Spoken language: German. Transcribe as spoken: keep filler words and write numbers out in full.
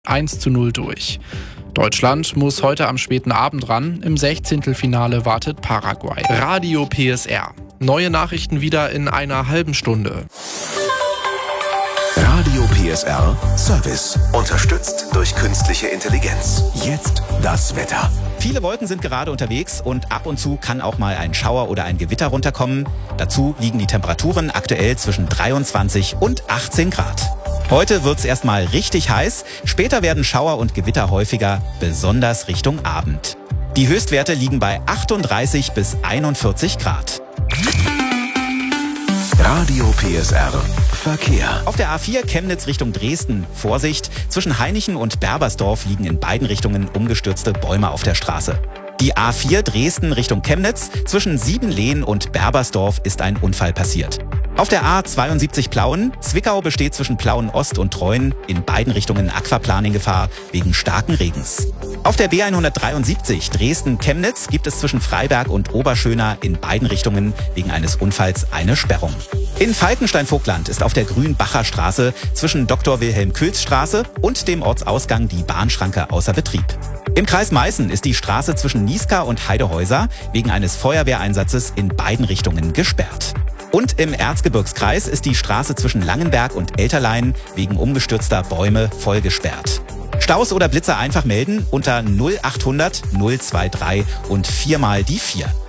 eins zu null durch. Deutschland muss heute am späten Abend ran. Im Sechzehntelfinale wartet Paraguay. Radio P S R. Neue Nachrichten wieder in einer halben Stunde. Radio P S R Service. Unterstützt durch künstliche Intelligenz. Jetzt das Wetter. Viele Wolken sind gerade unterwegs und ab und zu kann auch mal ein Schauer oder ein Gewitter runterkommen. Dazu liegen die Temperaturen aktuell zwischen dreiundzwanzig und achtzehn Grad. Heute wird's erstmal richtig heiß, später werden Schauer und Gewitter häufiger, besonders Richtung Abend. Die Höchstwerte liegen bei achtunddreißig bis einundvierzig Grad. Radio P S R Verkehr. Auf der A vier Chemnitz Richtung Dresden. Vorsicht, zwischen Hainichen und Berbersdorf liegen in beiden Richtungen umgestürzte Bäume auf der Straße. Die A vier Dresden Richtung Chemnitz, zwischen Siebenlehn und Berbersdorf ist ein Unfall passiert. Auf der A zweiundsiebzig Plauen, Zwickau besteht zwischen Plauen Ost und Treuen in beiden Richtungen Aquaplaning-Gefahr wegen starken Regens. Auf der B hundertdreiundsiebzig Dresden-Chemnitz gibt es zwischen Freiberg und Oberschöner in beiden Richtungen wegen eines Unfalls eine Sperrung. In Falkenstein-Vogtland ist auf der Grünbacher Straße zwischen Doktor Wilhelm Köhls Straße und dem Ortsausgang die Bahnschranke außer Betrieb. Im Kreis Meißen ist die Straße zwischen Nieská und Heidehäuser wegen eines Feuerwehreinsatzes in beiden Richtungen gesperrt. Und im Erzgebirgskreis ist die Straße zwischen Langenberg und Elterlein wegen umgestürzter Bäume voll gesperrt. Staus oder Blitzer einfach melden unter null achthundert null drei drei und viermal die vier.